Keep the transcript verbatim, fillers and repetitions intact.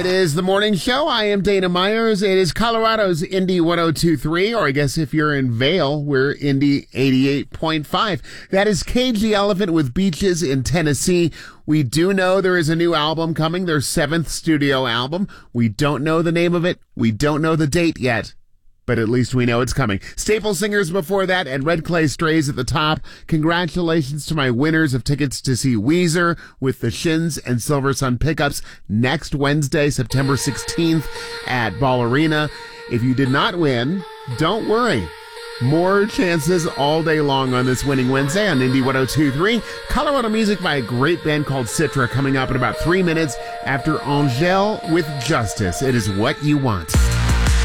It is the morning show. I am Dana Myers. It is Colorado's Indy one oh two point three, or I guess if you're in Vail, we're Indy eighty-eight point five. That is Cage the Elephant with Beaches in Tennessee. We do know there is a new album coming, their seventh studio album. We don't know the name of it. We don't know the date yet. But at least we know it's coming. Staple Singers before that and Red Clay Strays at the top. Congratulations to my winners of tickets to see Weezer with the Shins and Silver Sun Pickups next Wednesday, September sixteenth at Ball Arena. If you did not win, don't worry. More chances all day long on this winning Wednesday on Indy one oh two point three. Colorado music by a great band called Citra coming up in about three minutes after Angèle with Justice. It is what you want.